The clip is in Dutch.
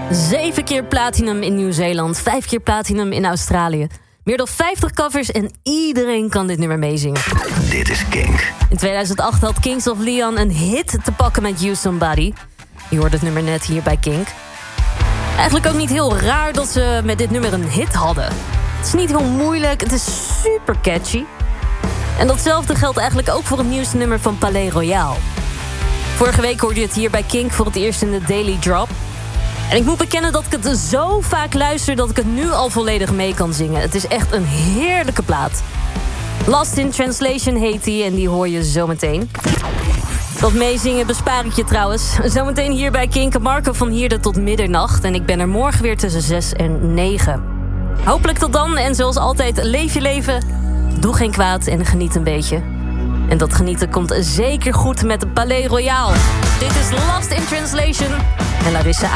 7 keer platinum in Nieuw-Zeeland, 5 keer platinum in Australië. Meer dan 50 covers en iedereen kan dit nummer meezingen. Dit is Kink. In 2008 had Kings of Leon een hit te pakken met You Somebody. Je hoorde het nummer net hier bij Kink. Eigenlijk ook niet heel raar dat ze met dit nummer een hit hadden. Het is niet heel moeilijk, het is super catchy. En datzelfde geldt eigenlijk ook voor het nieuwste nummer van Palais Royale. Vorige week hoorde je het hier bij Kink voor het eerst in de Daily Drop. En ik moet bekennen dat ik het zo vaak luister dat ik het nu al volledig mee kan zingen. Het is echt een heerlijke plaat. Lost in Translation heet die en die hoor je zometeen. Dat meezingen bespaar ik je trouwens. Zometeen hier bij Kink, Marco van Hierde tot middernacht. En ik ben er morgen weer tussen 6 en 9. Hopelijk tot dan en zoals altijd, leef je leven. Doe geen kwaad en geniet een beetje. En dat genieten komt zeker goed met Palais Royale. Dit is Lost in Translation en Larissa